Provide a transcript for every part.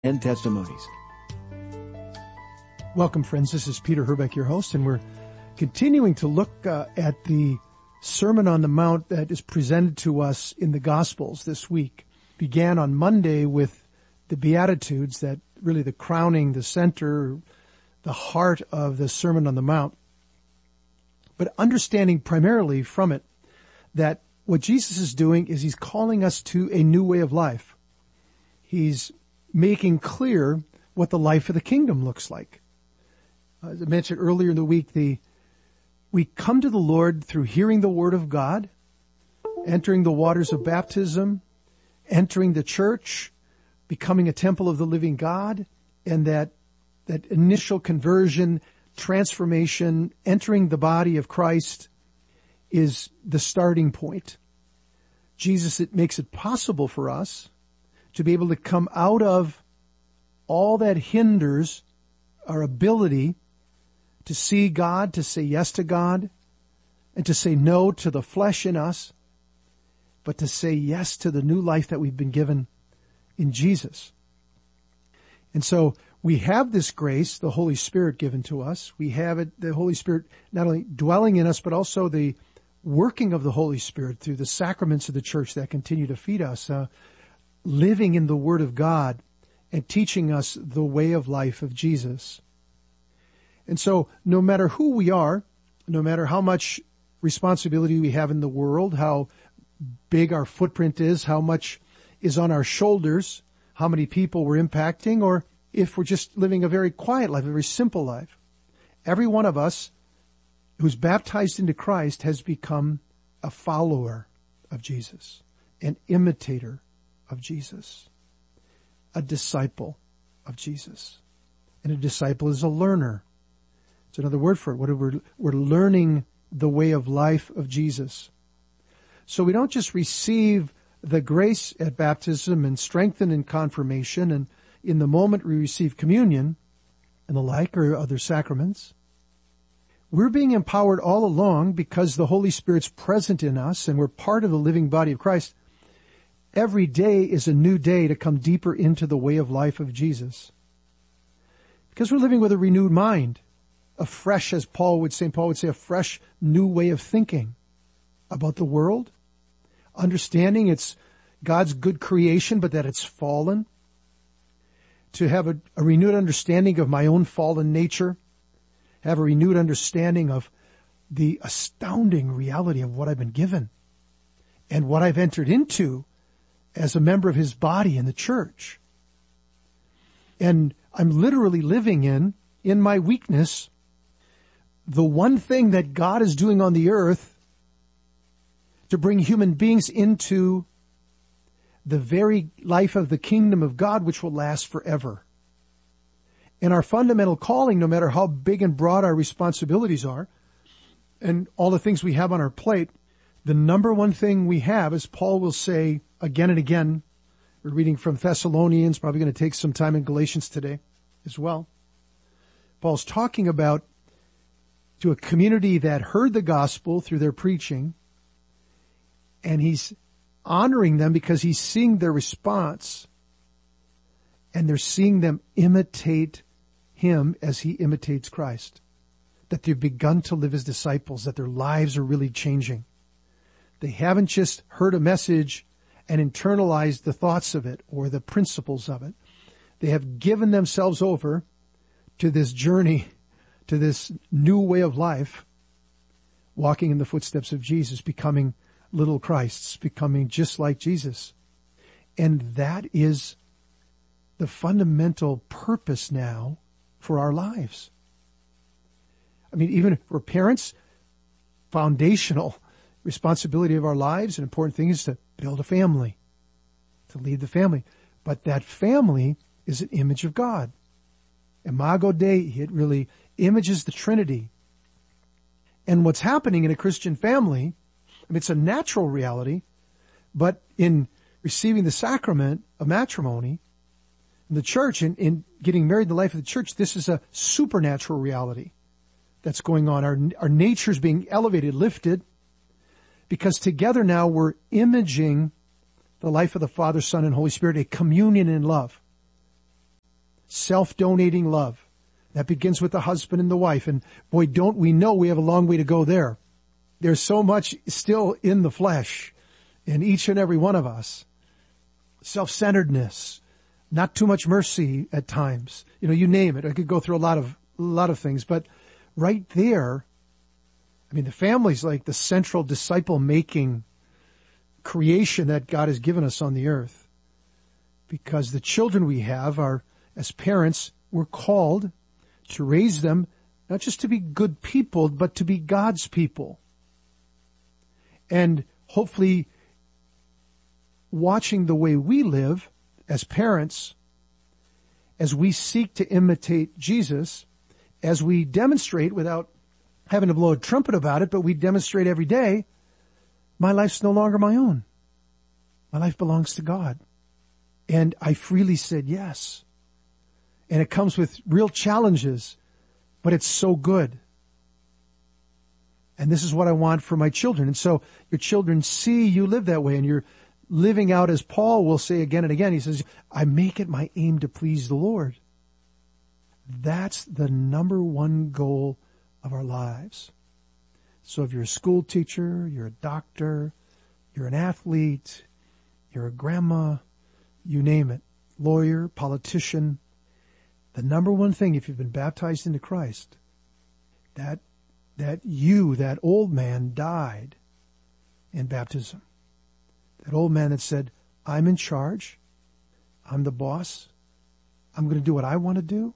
and testimonies. Welcome, friends. This is Peter Herbeck, your host, and we're continuing to look at the Sermon on the Mount that is presented to us in the Gospels this week. Began on Monday with the Beatitudes, that really the crowning, the center, the heart of the Sermon on the Mount. But understanding primarily from it that what Jesus is doing is he's calling us to a new way of life. He's making clear what the life of the kingdom looks like. As I mentioned earlier in the week, we come to the Lord through hearing the Word of God, entering the waters of baptism, entering the church, becoming a temple of the living God, and that initial conversion, transformation, entering the body of Christ is the starting point. Jesus, it makes it possible for us to be able to come out of all that hinders our ability to see God, to say yes to God, and to say no to the flesh in us, but to say yes to the new life that we've been given in Jesus. And so we have this grace, the Holy Spirit given to us. We have it, the Holy Spirit not only dwelling in us, but also the working of the Holy Spirit through the sacraments of the church that continue to feed us, living in the Word of God and teaching us the way of life of Jesus. And so no matter who we are, no matter how much responsibility we have in the world, how big our footprint is, how much is on our shoulders, how many people we're impacting, or if we're just living a very quiet life, a very simple life, every one of us who's baptized into Christ has become a follower of Jesus, an imitator of Jesus, a disciple of Jesus. And a disciple is a learner. It's another word for it. We're learning the way of life of Jesus. So we don't just receive the grace at baptism and strengthen in confirmation and in the moment we receive communion and the like or other sacraments. We're being empowered all along because the Holy Spirit's present in us and we're part of the living body of Christ. Every day is a new day to come deeper into the way of life of Jesus. Because we're living with a renewed mind, a fresh, as St. Paul would say, a fresh new way of thinking about the world, understanding it's God's good creation, but that it's fallen, to have a renewed understanding of my own fallen nature, have a renewed understanding of the astounding reality of what I've been given and what I've entered into as a member of his body in the church. And I'm literally living in my weakness, the one thing that God is doing on the earth to bring human beings into the very life of the kingdom of God, which will last forever. And our fundamental calling, no matter how big and broad our responsibilities are, and all the things we have on our plate, the number one thing we have, as Paul will say again and again, we're reading from Thessalonians, probably going to take some time in Galatians today as well. Paul's talking about to a community that heard the gospel through their preaching, and he's honoring them because he's seeing their response, and they're seeing them imitate him as he imitates Christ, that they've begun to live as disciples, that their lives are really changing. They haven't just heard a message and internalized the thoughts of it or the principles of it. They have given themselves over to this journey, to this new way of life, walking in the footsteps of Jesus, becoming little Christs, becoming just like Jesus. And that is the fundamental purpose now for our lives. I mean, even for parents, foundational responsibility of our lives, an important thing is to build a family, to lead the family. But that family is an image of God. Imago Dei, it really images the Trinity. And what's happening in a Christian family, I mean, it's a natural reality, but in receiving the sacrament of matrimony in the church, in getting married in the life of the church, this is a supernatural reality that's going on. Our nature's being elevated, lifted, because together now we're imaging the life of the Father, Son, and Holy Spirit, a communion in love. self-donating love. That begins with the husband and the wife. And boy, don't we know we have a long way to go there. There's so much still in the flesh in each and every one of us. Self-centeredness, not too much mercy at times. You name it. I could go through a lot of things, but right there, the family's like the central disciple-making creation that God has given us on the earth. Because the children we have are, as parents, we're called to raise them not just to be good people, but to be God's people. And hopefully watching the way we live as parents, as we seek to imitate Jesus, as we demonstrate without having to blow a trumpet about it, but we demonstrate every day, my life's no longer my own. My life belongs to God. And I freely said yes. And it comes with real challenges, but it's so good. And this is what I want for my children. And so your children see you live that way, and you're living out, as Paul will say again and again. He says, I make it my aim to please the Lord. That's the number one goal of our lives. So if you're a school teacher, you're a doctor, you're an athlete, you're a grandma, you name it, lawyer, politician, the number one thing, if you've been baptized into Christ, that old man died in baptism. That old man that said, I'm in charge, I'm the boss, I'm going to do what I want to do,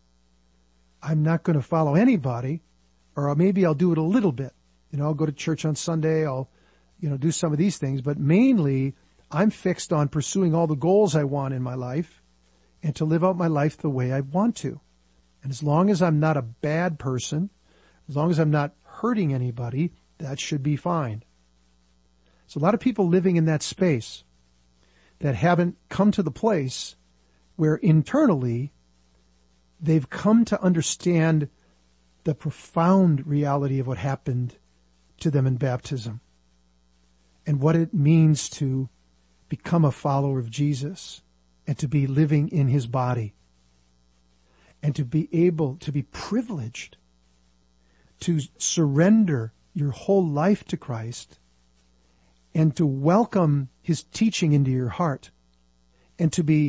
I'm not going to follow anybody, or maybe I'll do it a little bit. I'll go to church on Sunday, I'll, do some of these things, but mainly I'm fixed on pursuing all the goals I want in my life and to live out my life the way I want to. And as long as I'm not a bad person, as long as I'm not hurting anybody, that should be fine. So a lot of people living in that space that haven't come to the place where internally they've come to understand the profound reality of what happened to them in baptism and what it means to become a follower of Jesus and to be living in his body and to be able to be privileged to surrender your whole life to Christ and to welcome his teaching into your heart and to be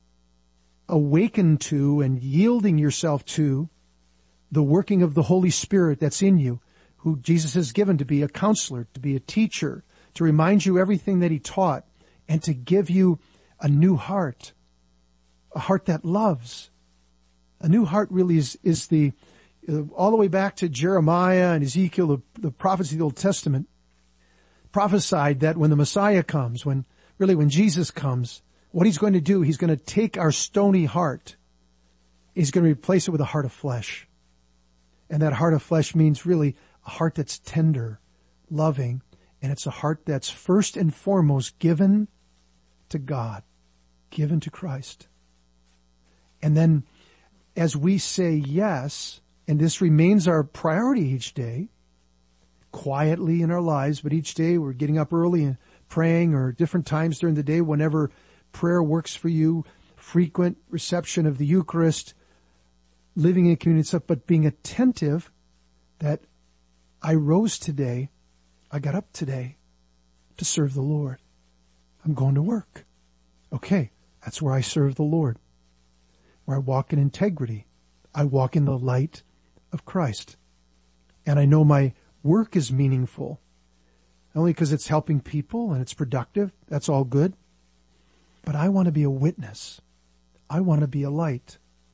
awakened to and yielding yourself to the working of the Holy Spirit that's in you, who Jesus has given to be a counselor, to be a teacher, to remind you everything that he taught, and to give you a new heart, a heart that loves. A new heart really is the, all the way back to Jeremiah and Ezekiel, the prophets of the Old Testament, prophesied that when the Messiah comes, when Jesus comes, what he's going to do, he's going to take our stony heart, he's going to replace it with a heart of flesh. And that heart of flesh means really a heart that's tender, loving, and it's a heart that's first and foremost given to God, given to Christ. And then as we say yes, and this remains our priority each day, quietly in our lives, but each day we're getting up early and praying, or different times during the day, whenever prayer works for you, frequent reception of the Eucharist, living in community stuff, but being attentive that I rose today, I got up today to serve the Lord. I'm going to work. Okay, that's where I serve the Lord, where I walk in integrity. I walk in the light of Christ. And I know my work is meaningful, not only because it's helping people and it's productive, that's all good, but I want to be a witness. I want to be a light.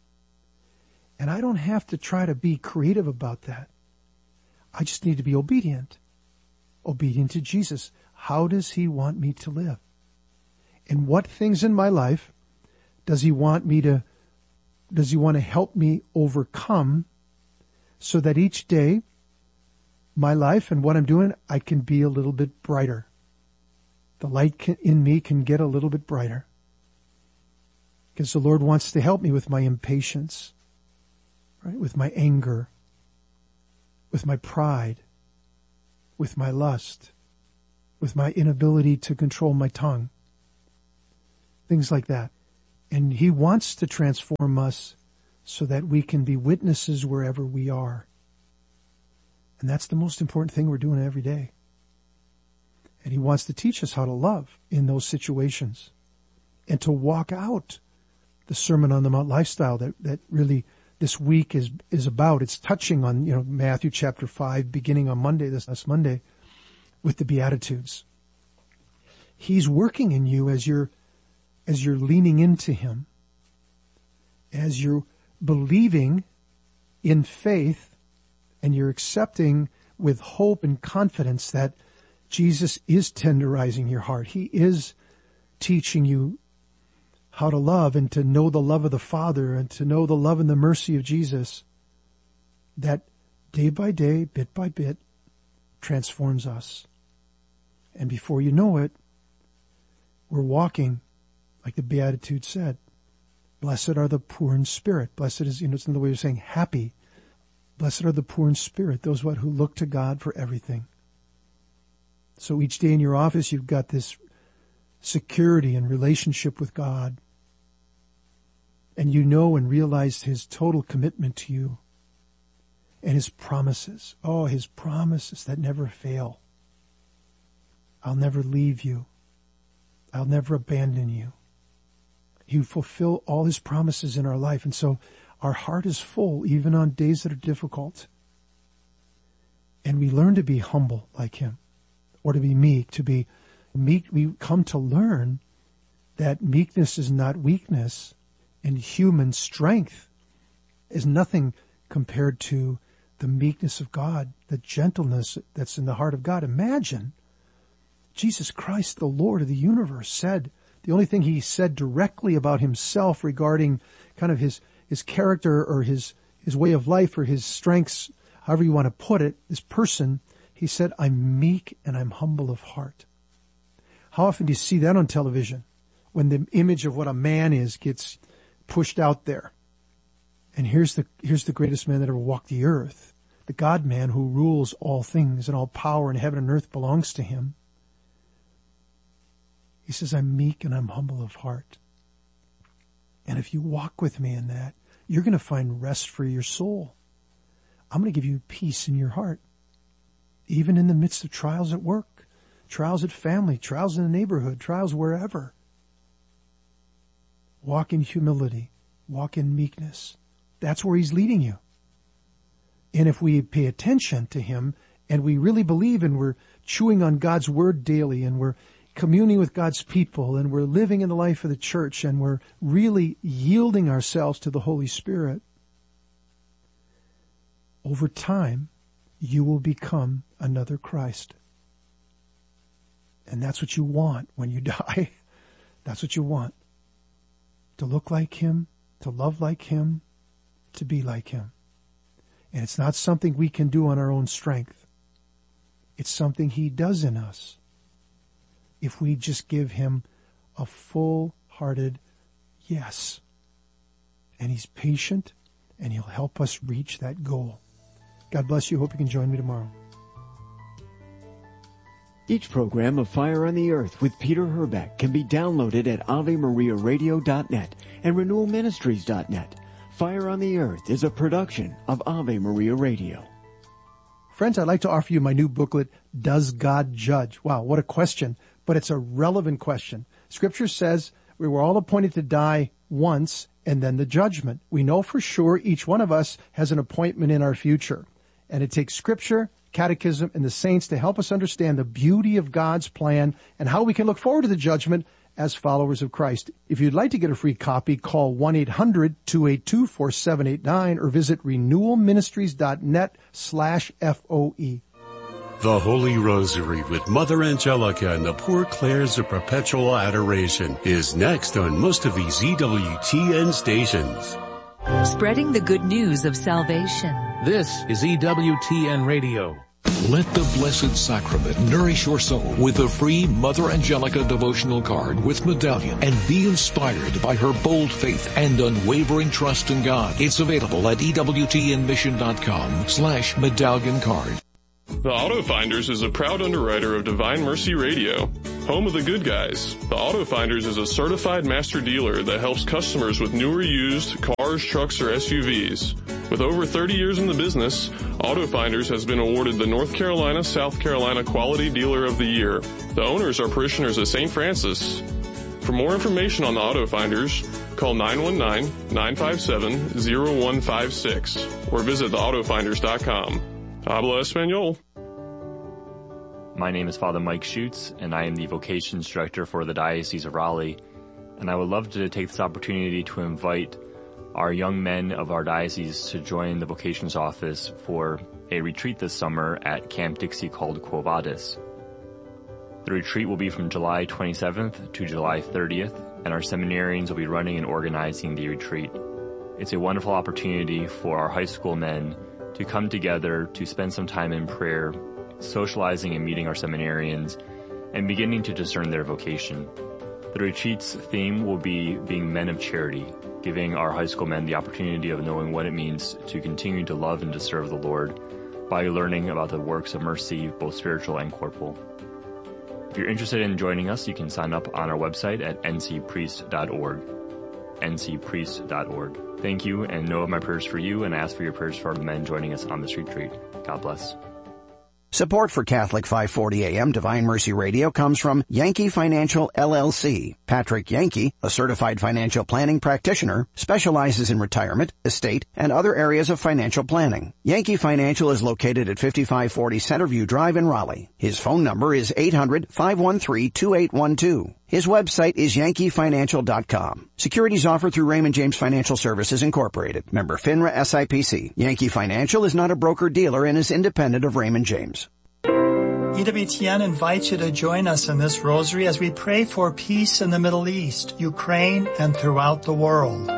And I don't have to try to be creative about that. I just need to be obedient. Obedient to Jesus. How does he want me to live? And what things in my life does he want to help me overcome, so that each day, my life and what I'm doing, I can be a little bit brighter. The light in me can get a little bit brighter. Because the Lord wants to help me with my impatience, right? With my anger, with my pride, with my lust, with my inability to control my tongue. Things like that. And he wants to transform us so that we can be witnesses wherever we are. And that's the most important thing we're doing every day. And he wants to teach us how to love in those situations and to walk out the Sermon on the Mount lifestyle that really this week is about. It's touching on, Matthew chapter 5, beginning on Monday, this last Monday, with the Beatitudes. He's working in you as you're leaning into him, as you're believing in faith, and you're accepting with hope and confidence that Jesus is tenderizing your heart. He is teaching you how to love and to know the love of the Father and to know the love and the mercy of Jesus that day by day, bit by bit, transforms us. And before you know it, we're walking, like the Beatitude said, blessed are the poor in spirit. Blessed is, it's another way of saying happy. Blessed are the poor in spirit, those who look to God for everything. So each day in your office, you've got this security and relationship with God. And you know and realize his total commitment to you and his promises. Oh, his promises that never fail. I'll never leave you. I'll never abandon you. He will fulfill all his promises in our life. And so our heart is full even on days that are difficult. And we learn to be humble like him, or to be meek. To be meek, we come to learn that meekness is not weakness, and human strength is nothing compared to the meekness of God, the gentleness that's in the heart of God. Imagine Jesus Christ, the Lord of the universe, said, the only thing he said directly about himself regarding kind of his character or his way of life or his strengths, however you want to put it, this person, he said, I'm meek and I'm humble of heart. How often do you see that on television when the image of what a man is gets pushed out there? And here's the greatest man that ever walked the earth, the God-man who rules all things, and all power in heaven and earth belongs to him. He says, I'm meek and I'm humble of heart. And if you walk with me in that, you're going to find rest for your soul. I'm going to give you peace in your heart, even in the midst of trials at work, trials at family, trials in the neighborhood, trials wherever. Walk in humility, walk in meekness. That's where he's leading you. And if we pay attention to him and we really believe and we're chewing on God's word daily and we're communing with God's people and we're living in the life of the church and we're really yielding ourselves to the Holy Spirit, over time, you will become another Christ. And that's what you want when you die. That's what you want. To look like him, to love like him, to be like him. And it's not something we can do on our own strength. It's something he does in us if we just give him a full-hearted yes. And he's patient, and he'll help us reach that goal. God bless you. Hope you can join me tomorrow. Each program of Fire on the Earth with Peter Herbeck can be downloaded at AveMariaRadio.net and RenewalMinistries.net. Fire on the Earth is a production of Ave Maria Radio. Friends, I'd like to offer you my new booklet, Does God Judge? Wow, what a question. But it's a relevant question. Scripture says we were all appointed to die once and then the judgment. We know for sure each one of us has an appointment in our future. And it takes Scripture, Catechism, and the saints to help us understand the beauty of God's plan and how we can look forward to the judgment as followers of Christ. If you'd like to get a free copy, call 1-800-282-4789 or visit renewalministries.net/FOE. The Holy Rosary with Mother Angelica and the Poor Clares of Perpetual Adoration is next on most of these EWTN stations. Spreading the good news of salvation. This is EWTN Radio. Let the Blessed Sacrament nourish your soul with a free Mother Angelica devotional card with medallion and be inspired by her bold faith and unwavering trust in God. It's available at EWTNmission.com/medallion card. The Auto Finders is a proud underwriter of Divine Mercy Radio. Home of the good guys, the Auto Finders is a certified master dealer that helps customers with new or used cars, trucks, or SUVs. With over 30 years in the business, Auto Finders has been awarded the North Carolina, South Carolina Quality Dealer of the Year. The owners are parishioners of St. Francis. For more information on the Auto Finders, call 919-957-0156 or visit theautofinders.com. Habla Espanol. My name is Father Mike Schutz, and I am the Vocations Director for the Diocese of Raleigh. And I would love to take this opportunity to invite our young men of our diocese to join the Vocations Office for a retreat this summer at Camp Dixie called Quo Vadis. The retreat will be from July 27th to July 30th, and our seminarians will be running and organizing the retreat. It's a wonderful opportunity for our high school men to come together to spend some time in prayer, socializing and meeting our seminarians, and beginning to discern their vocation. The retreat's theme will be being men of charity, giving our high school men the opportunity of knowing what it means to continue to love and to serve the Lord by learning about the works of mercy, both spiritual and corporal. If you're interested in joining us, you can sign up on our website at ncpriest.org. ncpriest.org. Thank you, and know of my prayers for you, and ask for your prayers for the men joining us on this retreat. God bless. Support for Catholic 540 AM Divine Mercy Radio comes from Yankee Financial LLC. Patrick Yankee, a certified financial planning practitioner, specializes in retirement, estate, and other areas of financial planning. Yankee Financial is located at 5540 Centerview Drive in Raleigh. His phone number is 800-513-2812. His website is yankeefinancial.com. Securities offered through Raymond James Financial Services Incorporated. Member FINRA SIPC. Yankee Financial is not a broker-dealer and is independent of Raymond James. EWTN invites you to join us in this rosary as we pray for peace in the Middle East, Ukraine, and throughout the world.